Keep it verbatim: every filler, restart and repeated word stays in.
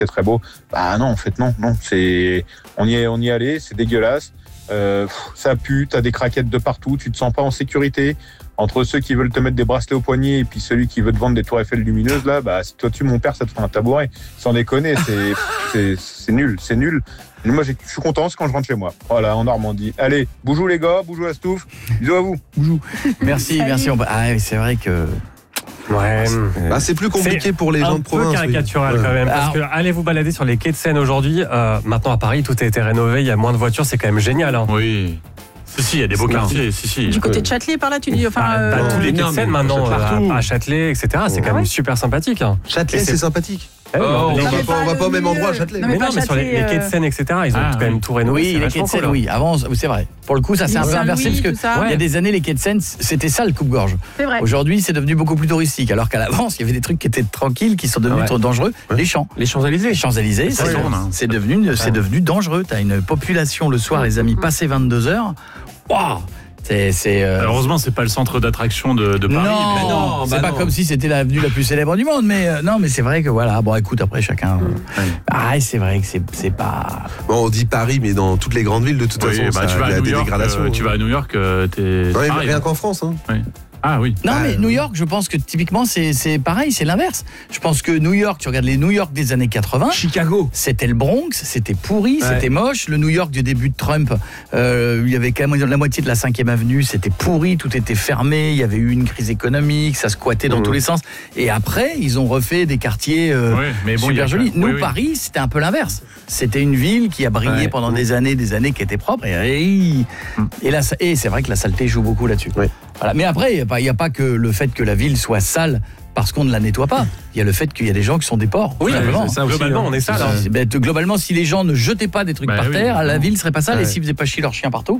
c'est très beau. Bah non, en fait, non, non. C'est, on y est, on y est allé, c'est dégueulasse. Euh, ça pue, t'as des craquettes de partout, tu te sens pas en sécurité. Entre ceux qui veulent te mettre des bracelets au poignet et puis celui qui veut te vendre des tours Eiffel lumineuses, là, bah, si toi tu mon père, ça te fera un tabouret. Sans déconner, c'est, c'est, c'est nul, c'est nul. Moi, je suis content, c'est quand je rentre chez moi. Voilà, en Normandie. Allez, boujou les gars, boujou la Stouff. Bisous à vous. Boujou. Merci, merci. On... Ah, c'est vrai que. Ouais. Bah, c'est plus compliqué c'est pour les gens de province. C'est un peu caricatural oui. quand même. Parce Alors, que allez vous balader sur les quais de Seine aujourd'hui. Euh, maintenant à Paris, tout a été rénové. Il y a moins de voitures. C'est quand même génial. Hein. Oui. Si, si, il y a des beaux C'est quartiers. Si, si. Du côté de Châtelet, par là, tu dis. Enfin, Bah, euh, bah, tous les quais de Seine maintenant, partout. à, à Châtelet, et cetera. C'est quand même super sympathique. Hein. Châtelet, Et c'est sympathique. Eh oui, Oh, bah, on les- va mais pas, on va pas pas au le même endroit à milieu. Châtelet. Non, mais mais non, pas mais sur les, les Châtelet, quais de Seine, et cetera. Ils ont Ah, quand même oui. tout rénové. Oui, c'est les vachement quais de Seine, cool, hein. oui. Avant, c'est vrai. Pour le coup, ça s'est un peu Saint-Louis, inversé parce que tout ça. il y a des années, les quais de Seine, c'était ça le coupe-gorge. C'est vrai. Aujourd'hui, c'est devenu beaucoup plus touristique. Alors qu'à l'avance, il y avait des trucs qui étaient tranquilles, qui sont devenus Ouais. trop dangereux. Les champs. Les Champs-Élysées. Les Champs-Élysées, Ça c'est, tourne, hein. c'est devenu, c'est devenu dangereux. T'as une population le soir, les amis, passé vingt-deux heures. Waouh! C'est, c'est, euh, Heureusement, c'est pas le centre d'attraction de, de Paris. non, mais non, c'est bah pas non. comme si c'était l'avenue la plus célèbre du monde, mais euh, non, mais c'est vrai que voilà. Bon, écoute, après chacun. euh, Ah, c'est vrai que c'est, c'est pas. Bon, on dit Paris, mais dans toutes les grandes villes, de toute Oui, façon, bah, ça, tu vas il y à a New des York. dégradations. euh, tu vas à New York, euh, t'es. Ouais, pareil, rien hein. qu'en France. Hein. Oui. Ah oui. Non, Ah, mais euh, New York, je pense que typiquement, c'est, c'est pareil, c'est l'inverse. Je pense que New York, tu regardes les New York des années quatre-vingts. Chicago. C'était le Bronx, c'était pourri, Ouais. c'était moche. Le New York du début de Trump, euh, il y avait quand même la moitié de la cinquième avenue, c'était pourri, tout était fermé, il y avait eu une crise économique, ça squattait dans Mmh. tous les sens. Et après, ils ont refait des quartiers euh, Oui, mais bon, il y super a jolis. que- Nous, oui, oui. Paris, c'était un peu l'inverse. C'était une ville qui a brillé Ouais. pendant des années, des années, qui était propre. Et, et, et, là, ça- et c'est vrai que la saleté joue beaucoup là-dessus. Ouais. Voilà. Mais après, il n'y a, pas- il y a pas que le fait que la ville soit sale parce qu'on ne la nettoie pas. Il y a le fait qu'il y a des gens qui sont des porcs. Oui, simplement. c'est ça aussi, globalement, hein. on est ça. C'est- ben, globalement, si les gens ne jetaient pas des trucs Bah par oui. terre, la ville serait pas sale. Ouais. Et s'ils faisaient pas chier leurs chiens partout,